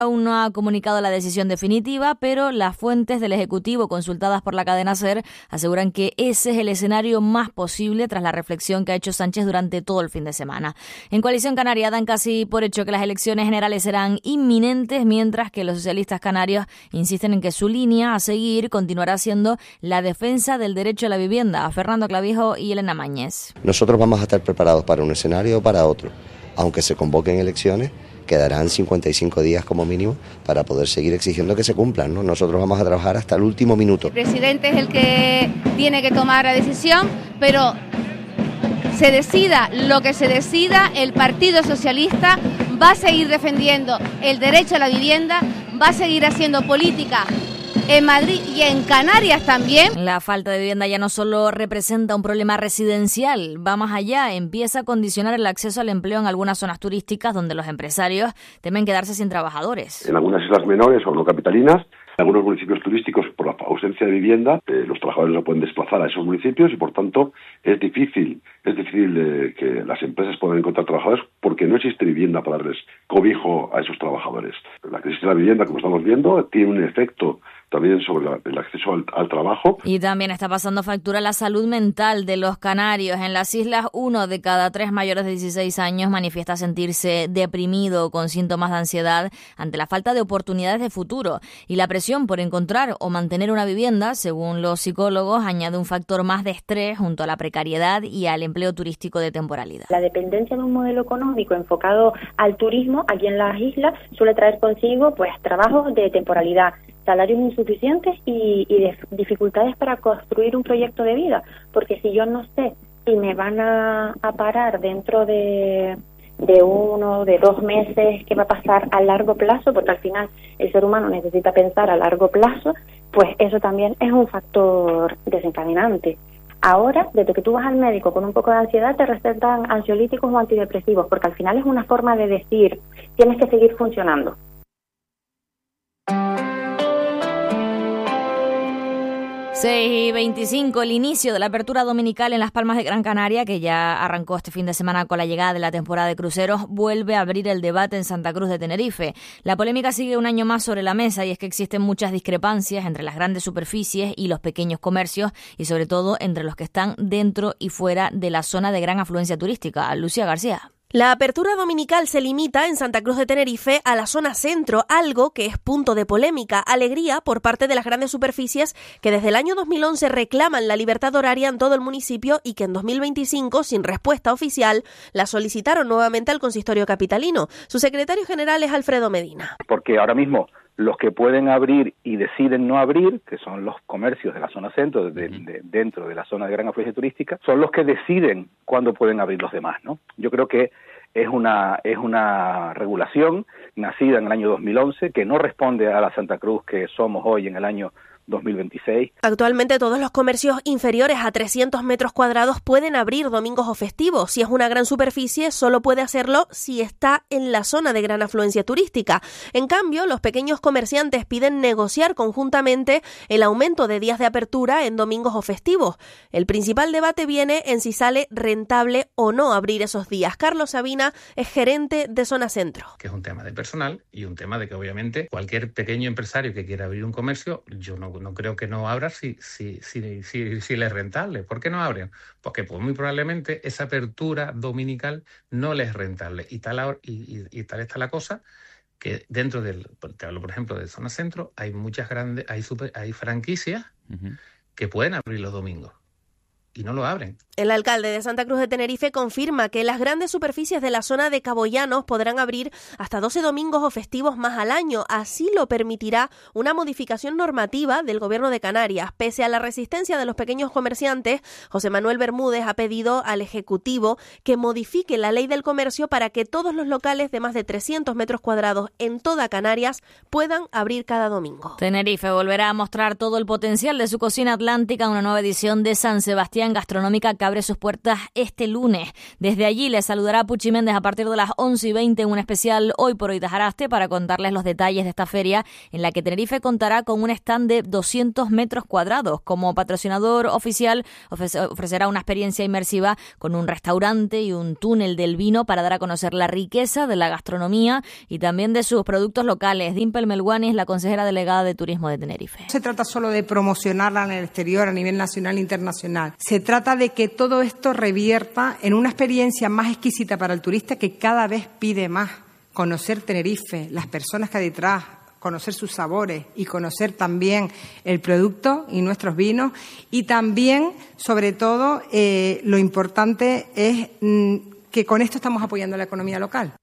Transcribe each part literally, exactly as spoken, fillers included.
Aún no ha comunicado la decisión definitiva, pero las fuentes del Ejecutivo consultadas por la cadena SER aseguran que ese es el escenario más posible tras la reflexión que ha hecho Sánchez durante todo el fin de semana. En Coalición Canaria dan casi por hecho que las elecciones generales serán inminentes, mientras que los socialistas canarios insisten en que su línea a seguir continuará siendo la defensa del derecho a la vivienda. Fernando Clavijo y Elena Mañez. Nosotros vamos a estar preparados para un escenario o para otro. Aunque se convoquen elecciones, quedarán cincuenta y cinco días como mínimo para poder seguir exigiendo que se cumplan, ¿no? Nosotros vamos a trabajar hasta el último minuto. El presidente es el que tiene que tomar la decisión, pero se decida lo que se decida, el Partido Socialista va a seguir defendiendo el derecho a la vivienda, va a seguir haciendo política en Madrid y en Canarias también. La falta de vivienda ya no solo representa un problema residencial, va más allá, empieza a condicionar el acceso al empleo en algunas zonas turísticas donde los empresarios temen quedarse sin trabajadores. En algunas islas menores o no capitalinas, en algunos municipios turísticos, por la ausencia de vivienda, eh, los trabajadores no pueden desplazar a esos municipios y, por tanto, es difícil es difícil eh, que las empresas puedan encontrar trabajadores porque no existe vivienda para darles cobijo a esos trabajadores. La crisis de la vivienda, como estamos viendo, tiene un efecto también sobre la, el acceso al, al trabajo. Y también está pasando factura la salud mental de los canarios. En las islas, uno de cada tres mayores de dieciséis años manifiesta sentirse deprimido con síntomas de ansiedad ante la falta de oportunidades de futuro. Y la presión por encontrar o mantener una vivienda, según los psicólogos, añade un factor más de estrés junto a la precariedad y al empleo turístico de temporalidad. La dependencia de un modelo económico enfocado al turismo aquí en las islas suele traer consigo pues trabajos de temporalidad, salarios insuficientes y, y de dificultades para construir un proyecto de vida, porque si yo no sé si me van a, a parar dentro de, de uno, de dos meses, qué va a pasar a largo plazo, porque al final el ser humano necesita pensar a largo plazo, pues eso también es un factor desencadenante. Ahora, desde que tú vas al médico con un poco de ansiedad, te recetan ansiolíticos o antidepresivos, porque al final es una forma de decir, tienes que seguir funcionando. seis y veinticinco, el inicio de la apertura dominical en Las Palmas de Gran Canaria, que ya arrancó este fin de semana con la llegada de la temporada de cruceros, vuelve a abrir el debate en Santa Cruz de Tenerife. La polémica sigue un año más sobre la mesa y es que existen muchas discrepancias entre las grandes superficies y los pequeños comercios y sobre todo entre los que están dentro y fuera de la zona de gran afluencia turística. Lucía García. La apertura dominical se limita en Santa Cruz de Tenerife a la zona centro, algo que es punto de polémica, alegría por parte de las grandes superficies que desde el año dos mil once reclaman la libertad horaria en todo el municipio y que en dos mil veinticinco, sin respuesta oficial, la solicitaron nuevamente al consistorio capitalino. Su secretario general es Alfredo Medina. Porque ahora mismo los que pueden abrir y deciden no abrir, que son los comercios de la zona centro, de, de, dentro de la zona de gran afluencia turística, son los que deciden cuándo pueden abrir los demás, ¿no? Yo creo que es una es una regulación nacida en el año dos mil once que no responde a la Santa Cruz que somos hoy en el año dos mil veintiséis. Actualmente todos los comercios inferiores a trescientos metros cuadrados pueden abrir domingos o festivos. Si es una gran superficie, solo puede hacerlo si está en la zona de gran afluencia turística. En cambio, los pequeños comerciantes piden negociar conjuntamente el aumento de días de apertura en domingos o festivos. El principal debate viene en si sale rentable o no abrir esos días. Carlos Sabina es gerente de Zona Centro. Que es un tema de personal y un tema de que obviamente cualquier pequeño empresario que quiera abrir un comercio, yo no No creo que no abra si, si, si, si, si le es rentable. ¿Por qué no abren? Porque pues muy probablemente esa apertura dominical no les es rentable. Y tal, y, y, y tal está la cosa que dentro del, te hablo por ejemplo de Zona Centro, hay muchas grandes, hay, super, hay franquicias uh-huh. que pueden abrir los domingos. Y no lo abren. El alcalde de Santa Cruz de Tenerife confirma que las grandes superficies de la zona de Caboyanos podrán abrir hasta doce domingos o festivos más al año. Así lo permitirá una modificación normativa del Gobierno de Canarias. Pese a la resistencia de los pequeños comerciantes, José Manuel Bermúdez ha pedido al Ejecutivo que modifique la ley del comercio para que todos los locales de más de trescientos metros cuadrados en toda Canarias puedan abrir cada domingo. Tenerife volverá a mostrar todo el potencial de su cocina atlántica en una nueva edición de San Sebastián Gastronómica Cabe abre sus puertas este lunes. Desde allí les saludará Puchi Méndez a partir de las once y veinte en un especial Hoy por Hoy Tajaraste para contarles los detalles de esta feria en la que Tenerife contará con un stand de doscientos metros cuadrados. Como patrocinador oficial ofrecerá una experiencia inmersiva con un restaurante y un túnel del vino para dar a conocer la riqueza de la gastronomía y también de sus productos locales. Dimpel Melguani es la consejera delegada de Turismo de Tenerife. No se trata solo de promocionarla en el exterior a nivel nacional e internacional. Se trata de que todo esto revierta en una experiencia más exquisita para el turista que cada vez pide más. Conocer Tenerife, las personas que hay detrás, conocer sus sabores y conocer también el producto y nuestros vinos. Y también, sobre todo, eh, lo importante es mm, que con esto estamos apoyando la economía local.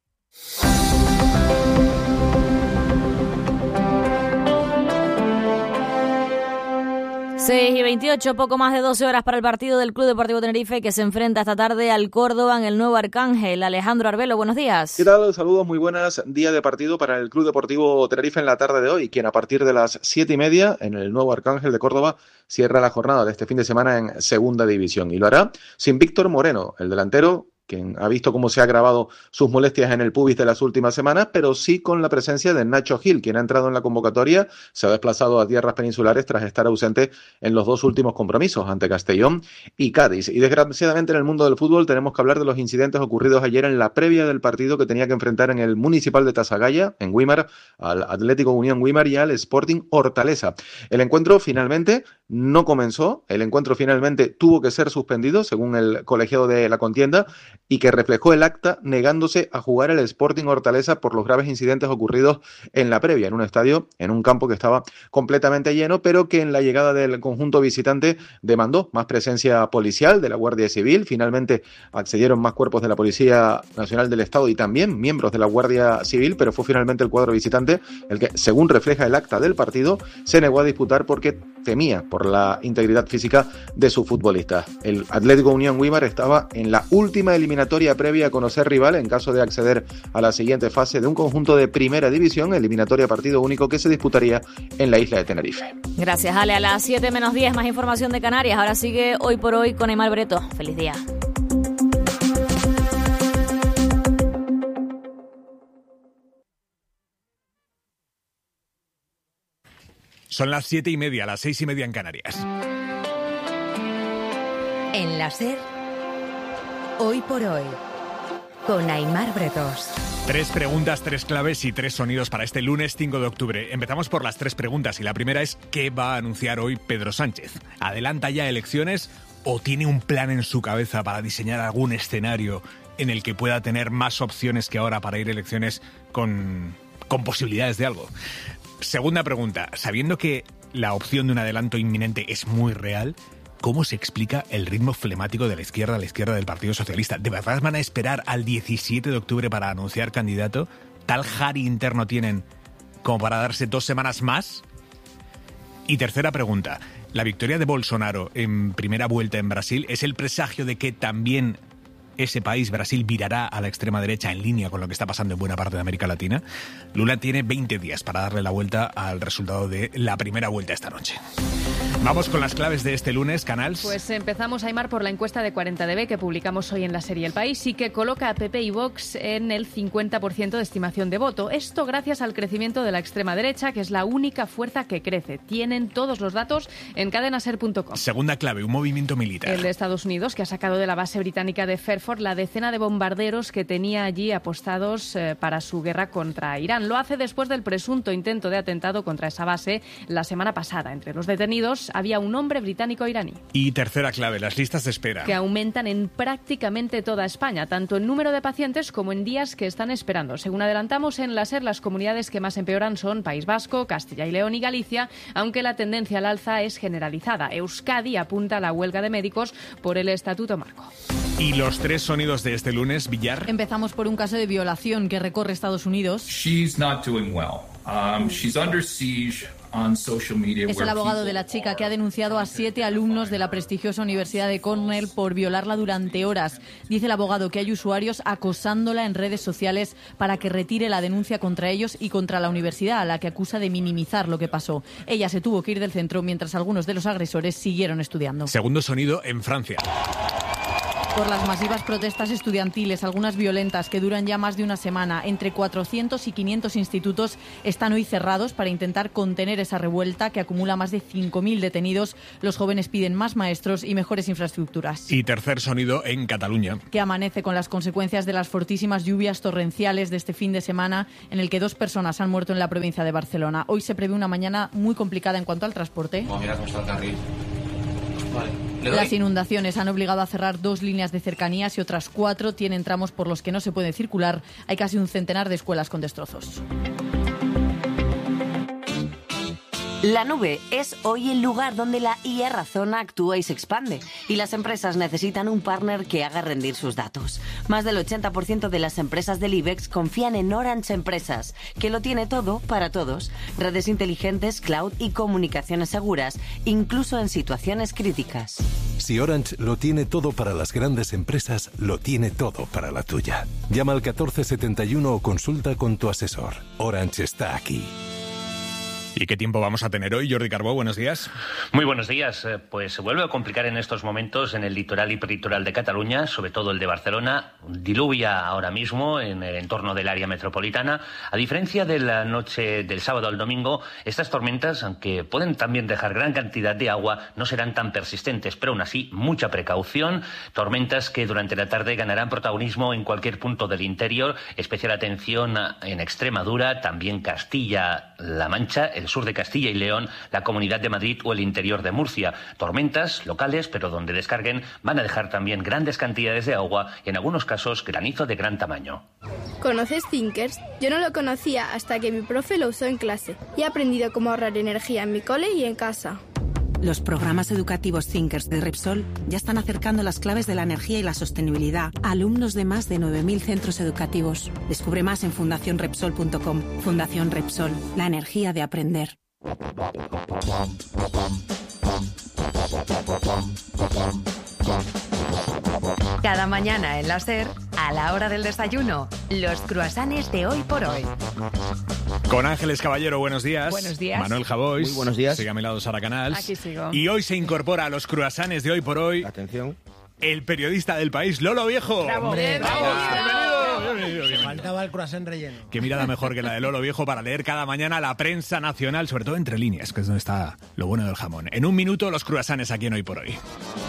seis y veintiocho, poco más de doce horas para el partido del Club Deportivo Tenerife que se enfrenta esta tarde al Córdoba en el Nuevo Arcángel. Alejandro Arbelo, buenos días. ¿Qué tal? Saludos, muy buenas. Día de partido para el Club Deportivo Tenerife en la tarde de hoy, quien a partir de las siete y media en el Nuevo Arcángel de Córdoba cierra la jornada de este fin de semana en Segunda División. Y lo hará sin Víctor Moreno, el delantero, quien ha visto cómo se ha agravado sus molestias en el pubis de las últimas semanas, pero sí con la presencia de Nacho Gil, quien ha entrado en la convocatoria, se ha desplazado a tierras peninsulares tras estar ausente en los dos últimos compromisos ante Castellón y Cádiz. Y desgraciadamente en el mundo del fútbol tenemos que hablar de los incidentes ocurridos ayer en la previa del partido que tenía que enfrentar en el Municipal de Tasagaya, en Güímar, al Atlético Unión Güímar y al Sporting Hortaleza. El encuentro finalmente no comenzó, el encuentro finalmente tuvo que ser suspendido, según el colegiado de la contienda, y que reflejó el acta negándose a jugar el Sporting Hortaleza por los graves incidentes ocurridos en la previa, en un estadio, en un campo que estaba completamente lleno, pero que en la llegada del conjunto visitante demandó más presencia policial de la Guardia Civil. Finalmente accedieron más cuerpos de la Policía Nacional del Estado y también miembros de la Guardia Civil, pero fue finalmente el cuadro visitante el que, según refleja el acta del partido, se negó a disputar porque temía por la integridad física de sus futbolistas. El Atlético Unión Güímar estaba en la última eliminatoria previa a conocer rival en caso de acceder a la siguiente fase de un conjunto de primera división, eliminatoria partido único que se disputaría en la isla de Tenerife. Gracias, Ale. A las siete menos diez, más información de Canarias. Ahora sigue Hoy por Hoy con Aymar Breto. Feliz día. Son las siete y media, las seis y media en Canarias. En la SER, Hoy por Hoy, con Aymar Bretos. Tres preguntas, tres claves y tres sonidos para este lunes cinco de octubre. Empezamos por las tres preguntas y la primera es ¿qué va a anunciar hoy Pedro Sánchez? ¿Adelanta ya elecciones o tiene un plan en su cabeza para diseñar algún escenario en el que pueda tener más opciones que ahora para ir a elecciones con, con posibilidades de algo? Segunda pregunta, sabiendo que la opción de un adelanto inminente es muy real, ¿cómo se explica el ritmo flemático de la izquierda a la izquierda del Partido Socialista? ¿De verdad van a esperar al diecisiete de octubre para anunciar candidato? ¿Tal jari interno tienen como para darse dos semanas más? Y tercera pregunta, ¿la victoria de Bolsonaro en primera vuelta en Brasil es el presagio de que también ese país, Brasil, virará a la extrema derecha en línea con lo que está pasando en buena parte de América Latina? Lula tiene veinte días para darle la vuelta al resultado de la primera vuelta esta noche. Vamos con las claves de este lunes, Canals. Pues empezamos, Aymar, por la encuesta de cuarenta D B que publicamos hoy en la serie El País y que coloca a P P y Vox en el cincuenta por ciento de estimación de voto. Esto gracias al crecimiento de la extrema derecha, que es la única fuerza que crece. Tienen todos los datos en cadenaser punto com. Segunda clave, un movimiento militar. El de Estados Unidos, que ha sacado de la base británica de Fairford la decena de bombarderos que tenía allí apostados eh, para su guerra contra Irán. Lo hace después del presunto intento de atentado contra esa base la semana pasada. Entre los detenidos había un hombre británico-iraní. Y tercera clave, las listas de espera. Que aumentan en prácticamente toda España, tanto en número de pacientes como en días que están esperando. Según adelantamos en la SER, las comunidades que más empeoran son País Vasco, Castilla y León y Galicia, aunque la tendencia al alza es generalizada. Euskadi apunta a la huelga de médicos por el Estatuto Marco. Y los tres sonidos de este lunes, Villar. Empezamos por un caso de violación que recorre Estados Unidos. She's not doing well. Um, she's under siege. Es el abogado de la chica que ha denunciado a siete alumnos de la prestigiosa Universidad de Cornell por violarla durante horas. Dice el abogado que hay usuarios acosándola en redes sociales para que retire la denuncia contra ellos y contra la universidad, a la que acusa de minimizar lo que pasó. Ella se tuvo que ir del centro mientras algunos de los agresores siguieron estudiando. Segundo sonido en Francia. Por las masivas protestas estudiantiles, algunas violentas que duran ya más de una semana, entre cuatrocientos y quinientos institutos están hoy cerrados para intentar contener esa revuelta que acumula más de cinco mil detenidos. Los jóvenes piden más maestros y mejores infraestructuras. Y tercer sonido en Cataluña. Que amanece con las consecuencias de las fortísimas lluvias torrenciales de este fin de semana, en el que dos personas han muerto en la provincia de Barcelona. Hoy se prevé una mañana muy complicada en cuanto al transporte. Oh, mira cómo está el carril. Vale. Las inundaciones han obligado a cerrar dos líneas de cercanías y otras cuatro tienen tramos por los que no se puede circular. Hay casi un centenar de escuelas con destrozos. La nube es hoy el lugar donde la I A razona, actúa y se expande, y las empresas necesitan un partner que haga rendir sus datos. Más del ochenta por ciento de las empresas del IBEX confían en Orange Empresas, que lo tiene todo para todos: redes inteligentes, cloud y comunicaciones seguras, incluso en situaciones críticas. Si Orange lo tiene todo para las grandes empresas, lo tiene todo para la tuya. Llama al catorce setenta y uno o consulta con tu asesor. Orange está aquí. ¿Y qué tiempo vamos a tener hoy, Jordi Carbó? Buenos días. Muy buenos días. Pues se vuelve a complicar en estos momentos en el litoral y peritoral de Cataluña, sobre todo el de Barcelona. Diluvia ahora mismo en el entorno del área metropolitana. A diferencia de la noche del sábado al domingo, estas tormentas, aunque pueden también dejar gran cantidad de agua, no serán tan persistentes, pero aún así, mucha precaución. Tormentas que durante la tarde ganarán protagonismo en cualquier punto del interior. Especial atención en Extremadura, también Castilla-La Mancha, el sur de Castilla y León, la Comunidad de Madrid o el interior de Murcia. Tormentas locales, pero donde descarguen van a dejar también grandes cantidades de agua y en algunos casos granizo de gran tamaño. ¿Conoces Thinkers? Yo no lo conocía hasta que mi profe lo usó en clase y he aprendido cómo ahorrar energía en mi cole y en casa. Los programas educativos Thinkers de Repsol ya están acercando las claves de la energía y la sostenibilidad a alumnos de más de nueve mil centros educativos. Descubre más en fundación repsol punto com. Fundación Repsol, la energía de aprender. Cada mañana en la SER, a la hora del desayuno, los cruasanes de Hoy por Hoy. Con Ángeles Caballero, buenos días. Buenos días. Manuel Javois. Muy buenos días. Sigue a mi lado Sara Canals. Aquí sigo. Y hoy se incorpora a los cruasanes de Hoy por Hoy. Atención. El periodista del país, Lolo Viejo. ¡Bravo! ¡Hombre, ¡Bravo! ¡Bienvenido! Bienvenido, bienvenido. Faltaba el croissant relleno. Qué mirada mejor que la de Lolo Viejo para leer cada mañana la prensa nacional, sobre todo entre líneas, que es donde está lo bueno del jamón. En un minuto, los cruasanes aquí en Hoy por Hoy.